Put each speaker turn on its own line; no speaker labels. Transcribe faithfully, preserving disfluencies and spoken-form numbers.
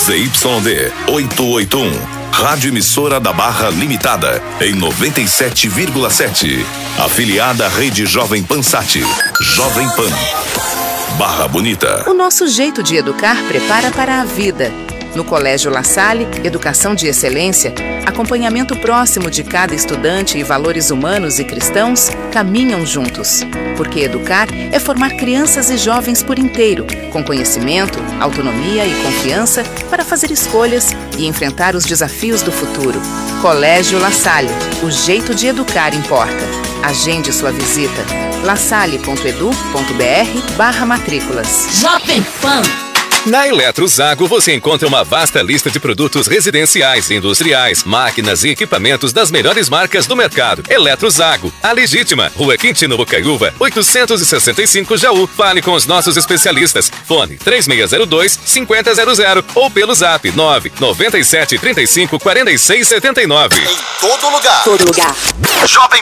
Z Y D oitocentos e oitenta e um, Rádio Emissora da Barra Limitada, em noventa e sete vírgula sete. Afiliada à Rede Jovem Pan Sat. Jovem Pan. Barra Bonita.
O nosso jeito de educar prepara para a vida. No Colégio La Salle, educação de excelência, acompanhamento próximo de cada estudante e valores humanos e cristãos caminham juntos. Porque educar é formar crianças e jovens por inteiro, com conhecimento, autonomia e confiança para fazer escolhas e enfrentar os desafios do futuro. Colégio La Salle, o jeito de educar importa. Agende sua visita. lasalle ponto edu ponto br barra matrículas.
Jovem Pan.
Na Eletrozago você encontra uma vasta lista de produtos residenciais, industriais, máquinas e equipamentos das melhores marcas do mercado. Eletrozago, a legítima, Rua Quintino Bocaiúva, oitocentos e sessenta e cinco Jaú. Fale com os nossos especialistas. Fone três seis zero dois, cinco zero zero zero ou pelo zap nove nove sete três cinco quatro seis sete nove.
Em todo lugar.
Todo lugar.
Jovem